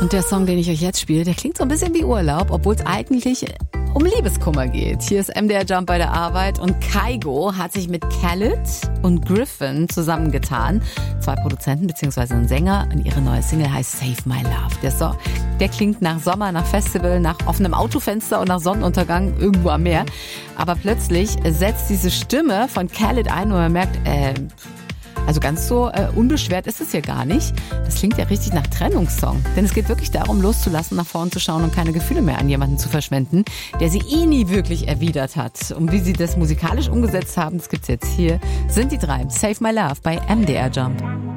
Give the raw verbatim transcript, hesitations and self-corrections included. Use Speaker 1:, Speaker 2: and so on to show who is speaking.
Speaker 1: Und der Song, den ich euch jetzt spiele, der klingt so ein bisschen wie Urlaub, obwohl es eigentlich um Liebeskummer geht. Hier ist M D R Jump bei der Arbeit und Kygo hat sich mit Khalid und Griffin zusammengetan. Zwei Produzenten bzw. ein Sänger, und ihre neue Single heißt Save My Love. Der Song, der klingt nach Sommer, nach Festival, nach offenem Autofenster und nach Sonnenuntergang irgendwo am Meer. Aber plötzlich setzt diese Stimme von Khalid ein und man merkt, äh, also ganz so äh, unbeschwert ist es ja gar nicht. Das klingt ja richtig nach Trennungssong. Denn es geht wirklich darum, loszulassen, nach vorn zu schauen und keine Gefühle mehr an jemanden zu verschwenden, der sie eh nie wirklich erwidert hat. Und wie sie das musikalisch umgesetzt haben, das gibt's jetzt hier, sind die drei. Save My Love bei M D R Jump.